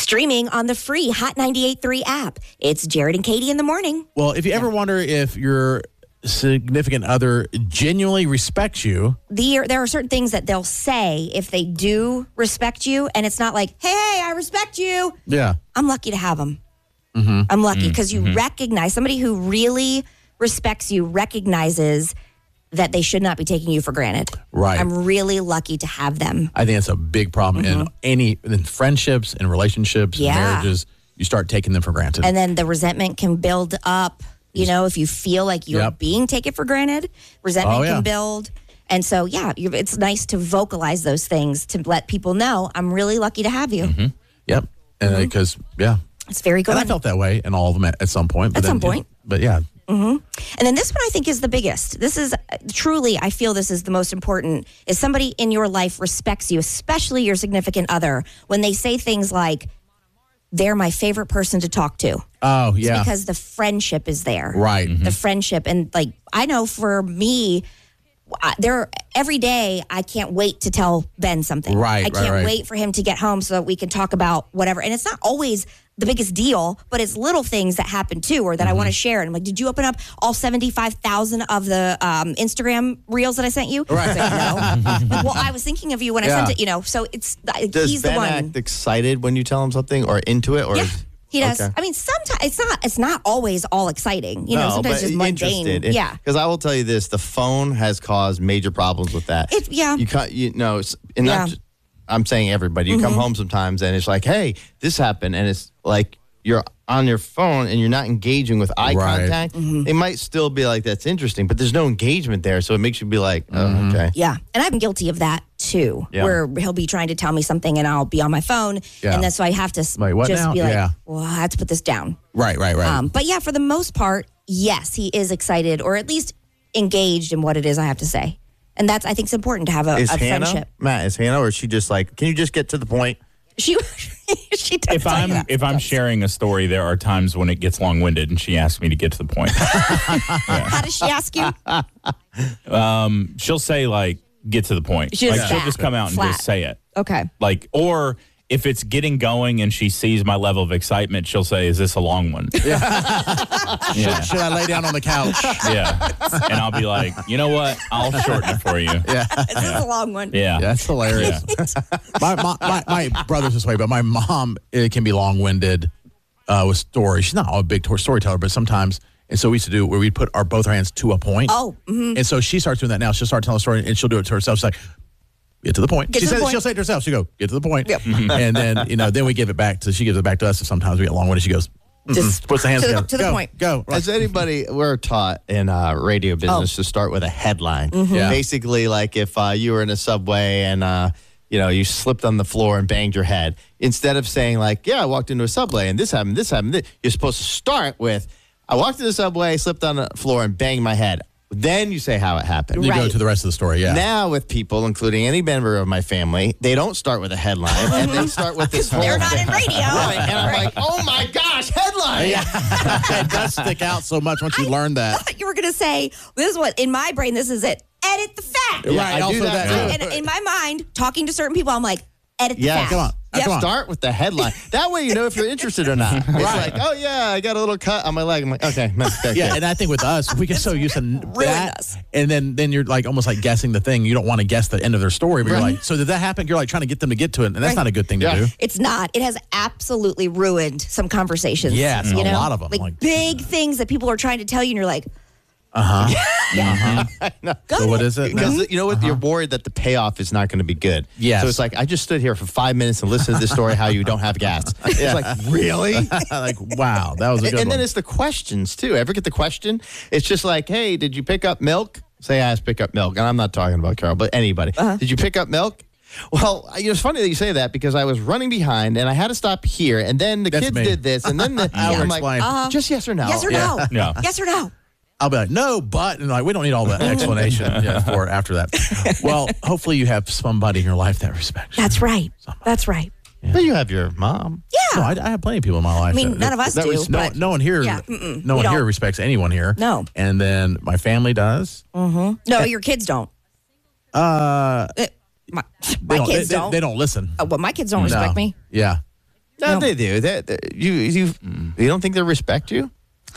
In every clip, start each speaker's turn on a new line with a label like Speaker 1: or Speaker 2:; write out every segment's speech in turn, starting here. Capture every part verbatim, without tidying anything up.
Speaker 1: Streaming on the free Hot ninety-eight point three app. It's Jared and Katie in the morning.
Speaker 2: Well, if you ever wonder if your significant other genuinely respects you.
Speaker 1: The, there are certain things that they'll say if they do respect you, and it's not like, hey, hey, I respect you.
Speaker 2: Yeah.
Speaker 1: I'm lucky to have them.
Speaker 2: Mm-hmm.
Speaker 1: I'm lucky because
Speaker 2: mm-hmm.
Speaker 1: you recognize, somebody who really respects you recognizes that they should not be taking you for granted.
Speaker 2: Right.
Speaker 1: I'm really lucky to have them.
Speaker 2: I think that's a big problem
Speaker 1: mm-hmm.
Speaker 2: in any in friendships and relationships
Speaker 1: yeah.
Speaker 2: and marriages. You start taking them for granted.
Speaker 1: And then the resentment can build up. You know, if you feel like you're
Speaker 2: yep.
Speaker 1: being taken for granted, resentment
Speaker 2: oh, yeah.
Speaker 1: can build. And so, yeah, you're, it's nice to vocalize those things to let people know, I'm really lucky to have you.
Speaker 2: Mm-hmm. Yep. And because, mm-hmm. yeah.
Speaker 1: It's very good.
Speaker 2: And I felt that way in all of them at, at some point. But
Speaker 1: at
Speaker 2: then,
Speaker 1: some point.
Speaker 2: You know, but yeah.
Speaker 1: Mm-hmm. And then this one I think is the biggest. This is truly, I feel this is the most important, is somebody in your life respects you, especially your significant other, when they say things like, they're my favorite person to talk to.
Speaker 2: Oh, yeah.
Speaker 1: It's because the friendship is there.
Speaker 2: Right. Mm-hmm.
Speaker 1: The friendship. And like, I know for me, I, there every day I can't wait to tell Ben something.
Speaker 2: Right.
Speaker 1: I can't
Speaker 2: right, right.
Speaker 1: wait for him to get home so that we can talk about whatever. And it's not always the biggest deal, but it's little things that happen too, or that mm-hmm. I want to share. And I'm like, did you open up all seventy-five thousand of the um, Instagram reels that I sent you?
Speaker 2: Right.
Speaker 1: I like, no. Well, I was thinking of you when I
Speaker 2: yeah.
Speaker 1: sent it, you know, so it's,
Speaker 3: Does
Speaker 1: he's
Speaker 3: Ben
Speaker 1: the one.
Speaker 3: act excited when you tell him something or into it? Or
Speaker 1: yeah.
Speaker 3: is,
Speaker 1: He does.
Speaker 3: okay.
Speaker 1: I mean, sometimes it's not. It's not always all exciting. You know,
Speaker 3: no,
Speaker 1: sometimes
Speaker 3: but
Speaker 1: just mundane.
Speaker 3: Interested.
Speaker 1: Yeah.
Speaker 3: Because I will tell you this: the phone has caused major problems with that.
Speaker 1: It, yeah.
Speaker 3: You can't. You know. It's, and
Speaker 1: Yeah.
Speaker 3: not just, I'm saying everybody. You
Speaker 1: mm-hmm.
Speaker 3: come home sometimes and it's like, hey, this happened, and it's like you're on your phone and you're not engaging with eye
Speaker 2: right.
Speaker 3: contact.
Speaker 1: Mm-hmm.
Speaker 3: It might still be like that's interesting, but there's no engagement there, so it makes you be like, oh,
Speaker 2: mm-hmm.
Speaker 3: okay.
Speaker 1: Yeah, and I'm guilty of that too.
Speaker 3: Yeah.
Speaker 1: Where he'll be trying to tell me something and I'll be on my phone,
Speaker 2: Yeah.
Speaker 1: and then so I have to
Speaker 2: Wait, what
Speaker 1: just
Speaker 2: now?
Speaker 1: be like,
Speaker 2: Yeah.
Speaker 1: well, I have to put this down.
Speaker 2: Right, right, right.
Speaker 1: Um, but yeah, for the most part, yes, he is excited or at least engaged in what it is I have to say, and that's I think it's important to have a,
Speaker 3: Is
Speaker 1: a
Speaker 3: Hannah
Speaker 1: friendship.
Speaker 3: Matt? Is Hannah, or is she just like, can you just get to the point?
Speaker 1: She she does.
Speaker 4: If
Speaker 1: tell
Speaker 4: I'm
Speaker 1: you that.
Speaker 4: if I'm
Speaker 1: Yes.
Speaker 4: sharing a story, there are times when it gets long-winded, and she asks me to get to the point.
Speaker 1: How does she ask you?
Speaker 4: um, she'll say like, "Get to the point."
Speaker 1: She just
Speaker 4: like she'll
Speaker 1: flat,
Speaker 4: just come out and
Speaker 1: flat.
Speaker 4: just say it.
Speaker 1: Okay.
Speaker 4: Like, or if it's getting going and she sees my level of excitement, she'll say, "Is this a long one?" Yeah. yeah.
Speaker 2: Should I lay down on the couch?
Speaker 4: Yeah. And I'll be like, you know what? I'll shorten it for you.
Speaker 2: Yeah.
Speaker 1: This is a long one.
Speaker 4: Yeah.
Speaker 2: Yeah, that's hilarious. my, my, my, my brother's this way, but my mom it can be long-winded uh, with stories. She's not a big tor- storyteller, but sometimes, and so we used to do where we'd put our both our hands to a point.
Speaker 1: Oh. Mm-hmm.
Speaker 2: And so she starts doing that now. She'll start telling a story, and she'll do it to herself. She's like, get to the point.
Speaker 1: Get
Speaker 2: she
Speaker 1: to the
Speaker 2: says,
Speaker 1: point.
Speaker 2: She'll say it to herself. She'll go, get to the point.
Speaker 1: Yep.
Speaker 2: And then, you know, then we give it back to, she gives it back to us. And sometimes we get long-winded. She goes,
Speaker 1: Just
Speaker 2: puts the hands
Speaker 1: to the-
Speaker 2: together.
Speaker 1: to the
Speaker 2: go,
Speaker 1: point.
Speaker 2: Go.
Speaker 3: As anybody, we're taught in uh, radio business to start with a headline.
Speaker 2: Yeah.
Speaker 3: Basically, like if uh, you were in a subway and uh, you know you slipped on the floor and banged your head, instead of saying like, "Yeah, I walked into a subway and this happened, this happened," this, you're supposed to start with, "I walked into the subway, slipped on the floor, and banged my head." Then you say how it happened.
Speaker 2: You go
Speaker 1: Right.
Speaker 2: to the rest of the story, yeah.
Speaker 3: Now with people, including any member of my family, they don't start with a headline and they start with this whole
Speaker 1: They're not in radio.
Speaker 3: Right. And I'm like, oh my gosh, headline.
Speaker 2: Yeah. It does stick out so much once you learn that.
Speaker 1: thought you were going to say, this is what, in my brain, this is it. Edit the fact.
Speaker 3: Yeah,
Speaker 2: Right,
Speaker 3: I
Speaker 2: also
Speaker 3: do that,
Speaker 2: that,
Speaker 3: too.
Speaker 1: And in my mind, talking to certain people, I'm like, edit the
Speaker 3: Yeah,
Speaker 1: fact.
Speaker 2: come on.
Speaker 1: Yep.
Speaker 2: Come on.
Speaker 3: Start with the headline. That way you know if you're interested or not. It's like, oh, yeah, I got a little cut on my leg. I'm like, okay. okay.
Speaker 2: Yeah, and I think with us, we get so used to that,
Speaker 1: us.
Speaker 2: and then then you're like almost like guessing the thing. You don't want to guess the end of their story, but you're
Speaker 3: Right.
Speaker 2: like, so did that happen? You're like trying to get them to get to it, and that's
Speaker 1: Right.
Speaker 2: not a good thing to
Speaker 3: Yeah.
Speaker 2: do.
Speaker 1: It's not. It has absolutely ruined some conversations.
Speaker 2: Yes,
Speaker 1: you
Speaker 2: a
Speaker 1: know?
Speaker 2: lot of them.
Speaker 1: Like,
Speaker 2: Like-
Speaker 1: big things that people are trying to tell you, and you're like,
Speaker 2: Uh huh.
Speaker 1: go
Speaker 2: So what
Speaker 1: ahead.
Speaker 2: is it? now?
Speaker 3: Because you know what? You're worried that the payoff is not going to be good.
Speaker 2: Yes.
Speaker 3: So it's like, I just stood here for five minutes and listened to this story how you don't have gas. It's like, really?
Speaker 2: like, wow, that was a
Speaker 3: And,
Speaker 2: good
Speaker 3: and then
Speaker 2: one.
Speaker 3: it's the questions, too. Ever get the question? It's just like, hey, did you pick up milk? Say I asked pick up milk. And I'm not talking about Carol, but anybody.
Speaker 1: Uh-huh.
Speaker 3: Did you pick up milk? Well, you know, it's funny that you say that because I was running behind and I had to stop here. And then the
Speaker 2: That's
Speaker 3: kids
Speaker 2: me.
Speaker 3: did this. And then the,
Speaker 2: I will
Speaker 3: I'm like,
Speaker 2: explain.
Speaker 1: Uh-huh.
Speaker 3: just yes or no.
Speaker 1: Yes or
Speaker 2: Yeah.
Speaker 1: no?
Speaker 4: Yeah.
Speaker 1: Yes or no?
Speaker 2: I'll be like, no, but, and like, we don't need all that explanation yeah, for it after that. Well, hopefully you have somebody in your life that respects you.
Speaker 1: That's right. That's right.
Speaker 3: But you have your mom.
Speaker 1: Yeah.
Speaker 2: No, I, I have plenty of people in my life.
Speaker 1: I mean,
Speaker 2: that-
Speaker 1: none of us
Speaker 2: that
Speaker 1: do,
Speaker 2: res- no,
Speaker 1: but-
Speaker 2: no one here,
Speaker 1: Yeah, mm-mm,
Speaker 2: no
Speaker 1: we
Speaker 2: one here
Speaker 1: don't.
Speaker 2: respects anyone here.
Speaker 1: No.
Speaker 2: And then my family does.
Speaker 1: No, your kids don't.
Speaker 2: Uh,
Speaker 1: Uh, my
Speaker 2: they
Speaker 1: my
Speaker 2: don't-
Speaker 1: kids
Speaker 2: they,
Speaker 1: don't.
Speaker 2: They, they don't listen.
Speaker 1: Oh, well, my kids don't respect
Speaker 2: No.
Speaker 1: me.
Speaker 2: Yeah.
Speaker 3: No,
Speaker 1: No.
Speaker 3: they do. They, they- you, you, you don't think they respect you?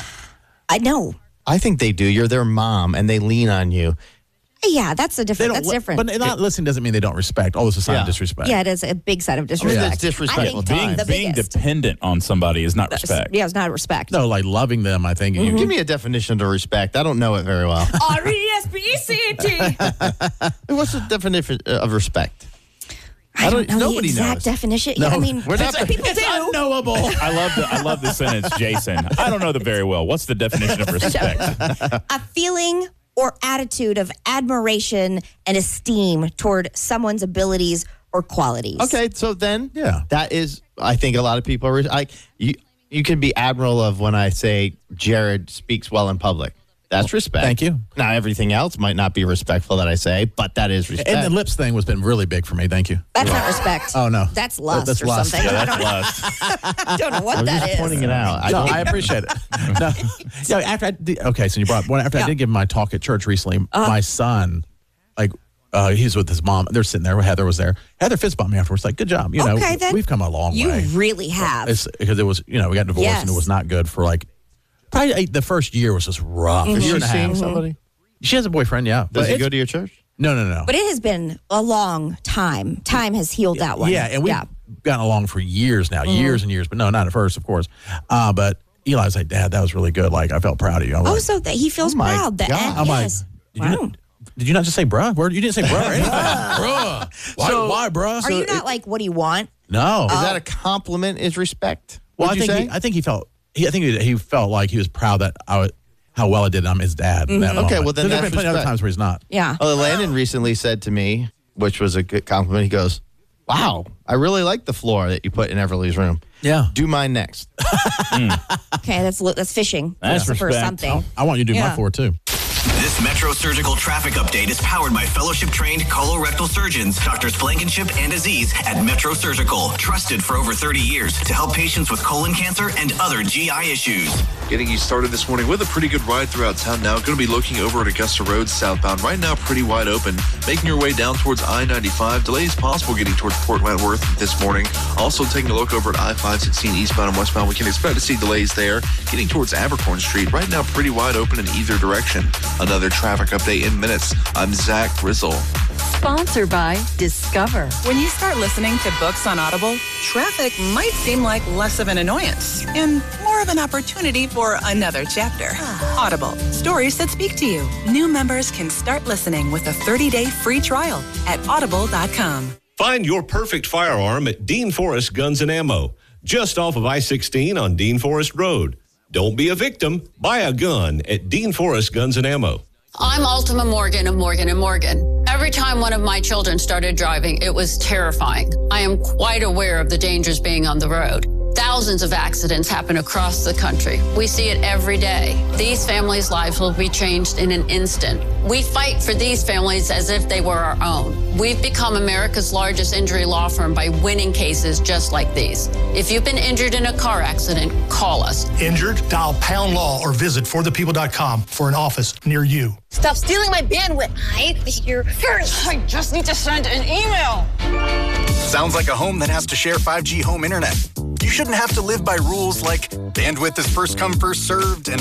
Speaker 1: I know.
Speaker 3: I think they do. You're their mom, and they lean on you.
Speaker 1: Yeah, that's a
Speaker 2: They
Speaker 1: different.
Speaker 2: don't,
Speaker 1: That's
Speaker 2: li-
Speaker 1: different.
Speaker 2: But not listening doesn't mean they don't respect. Oh, it's a sign
Speaker 3: Yeah.
Speaker 2: of disrespect.
Speaker 1: yeah, it is a big sign of disrespect.
Speaker 3: that's disrespectful
Speaker 1: I think
Speaker 3: times.
Speaker 4: Being,
Speaker 1: the
Speaker 4: being
Speaker 1: biggest.
Speaker 4: dependent on somebody is not
Speaker 1: That's-
Speaker 4: respect.
Speaker 1: Yeah, it's not respect.
Speaker 2: No, like loving them, I think. you-
Speaker 3: Give me a definition of respect. I don't know it very well.
Speaker 1: R E S P E C T.
Speaker 3: What's the definition of respect?
Speaker 1: I don't know the
Speaker 3: nobody
Speaker 1: exact
Speaker 3: knows.
Speaker 1: definition. Yeah, I mean,
Speaker 3: we're not-
Speaker 1: some people do.
Speaker 2: unknowable.
Speaker 4: I love the I love the sentence, Jason. I don't know that very well. What's the definition of respect?
Speaker 1: A feeling or attitude of admiration and esteem toward someone's abilities or qualities.
Speaker 3: Okay, so then,
Speaker 2: Yeah.
Speaker 3: that is. I think a lot of people are. I you you can be admiral of when I say Jared speaks well in public. That's respect.
Speaker 2: thank you.
Speaker 3: Now everything else might not be respectful that I say, but that is respect.
Speaker 2: And the lips thing was been really big for me. Thank you.
Speaker 1: That's not respect.
Speaker 2: Oh, no.
Speaker 1: That's lust
Speaker 2: That's
Speaker 1: or
Speaker 2: lust.
Speaker 1: something.
Speaker 4: Yeah,
Speaker 1: I,
Speaker 4: that's
Speaker 1: don't,
Speaker 4: lust.
Speaker 1: I don't know what
Speaker 3: I'm
Speaker 1: that
Speaker 3: just
Speaker 1: is.
Speaker 3: pointing it out. I
Speaker 2: No,
Speaker 3: don't-
Speaker 2: I appreciate it. No, yeah, after I did, okay, so you brought when after
Speaker 1: Yeah.
Speaker 2: I did give my talk at church recently, my son, like, uh, he's with his mom. They're sitting there. Heather was there. Heather fist bumped me afterwards. Like, good job. You know,
Speaker 1: Okay, then.
Speaker 2: we've come a long
Speaker 1: You
Speaker 2: way.
Speaker 1: really have.
Speaker 2: It's because it was, you know, we got divorced
Speaker 1: Yes.
Speaker 2: and it was not good for like probably eight, the first year was just rough.
Speaker 1: Mm-hmm.
Speaker 2: A
Speaker 3: Is
Speaker 2: year
Speaker 3: she
Speaker 2: and a
Speaker 3: seeing
Speaker 2: half.
Speaker 3: somebody?
Speaker 2: She has a boyfriend, yeah.
Speaker 3: Does
Speaker 2: But
Speaker 3: he
Speaker 2: it's-
Speaker 3: go to your church?
Speaker 2: No, no, no.
Speaker 1: But it has been a long time. Time has healed that one.
Speaker 2: Yeah, and we've gotten along for years now, years and years. But no, not at first, of course. Uh, but Eli was like, Dad, that was really good. Like, I felt proud of you. I was
Speaker 1: Oh,
Speaker 2: like,
Speaker 1: so that he feels
Speaker 3: Oh my
Speaker 1: proud. That
Speaker 3: God.
Speaker 2: I'm like,
Speaker 1: yes.
Speaker 2: did,
Speaker 1: Wow.
Speaker 2: you not, did you not just say bruh? Where, you didn't say bruh or anything. bruh. Why,
Speaker 3: So-
Speaker 2: why bruh?
Speaker 1: Are you not like, what do you want?
Speaker 2: No.
Speaker 3: Is that a compliment? Is respect?
Speaker 2: well, I
Speaker 3: would you
Speaker 2: think,
Speaker 3: say?
Speaker 2: he, I think he felt, he, I think he, he felt like he was proud that I was, how well I did. I'm his dad. in that
Speaker 3: Okay,
Speaker 2: moment.
Speaker 3: well, then
Speaker 2: There's
Speaker 3: that's
Speaker 2: been plenty of other
Speaker 3: respect.
Speaker 2: times where he's not.
Speaker 1: Yeah.
Speaker 3: Well, Landon recently said to me, which was a good compliment. He goes, "Wow, I really like the floor that you put in Everly's room.
Speaker 2: Yeah.
Speaker 3: Do mine next."
Speaker 1: Okay, that's li- that's fishing.
Speaker 4: That's
Speaker 1: for
Speaker 4: respect.
Speaker 1: something.
Speaker 2: I want you to do
Speaker 1: Yeah.
Speaker 2: my floor too.
Speaker 5: This Metro Surgical Traffic Update is powered by fellowship-trained colorectal surgeons, Doctors Blankenship and Aziz at Metro Surgical, trusted for over thirty years to help patients with colon cancer and other G I issues.
Speaker 6: Getting you started this morning with a pretty good ride throughout town now. Going to be looking over at Augusta Road southbound. Right now, pretty wide open. Making your way down towards I ninety-five. Delays possible getting towards Port Wentworth this morning. Also taking a look over at I five sixteen eastbound and westbound. We can expect to see delays there. Getting towards Abercorn Street. Right now, pretty wide open in either direction. Another traffic update in minutes. I'm Zach Grizzle.
Speaker 7: Sponsored by Discover.
Speaker 8: When you start listening to books on Audible, traffic might seem like less of an annoyance and more of an opportunity for another chapter. Audible, stories that speak to you. New members can start listening with a thirty-day free trial at audible dot com.
Speaker 9: Find your perfect firearm at Dean Forest Guns and Ammo, just off of I sixteen on Dean Forest Road. Don't be a victim. Buy a gun at Dean Forest Guns and Ammo.
Speaker 10: I'm Ultima Morgan of Morgan and Morgan. Every time one of my children started driving, it was terrifying. I am quite aware of the dangers being on the road. Thousands of accidents happen across the country. We see it every day. These families' lives will be changed in an instant. We fight for these families as if they were our own. We've become America's largest injury law firm by winning cases just like these. If you've been injured in a car accident, call us.
Speaker 11: Injured? Dial pound law or visit for the people dot com for an office near you.
Speaker 12: Stop stealing my bandwidth. I think you're first. I just need to send an email.
Speaker 13: Sounds like a home that has to share five G home internet. You shouldn't have to live by rules like bandwidth is first come, first served, and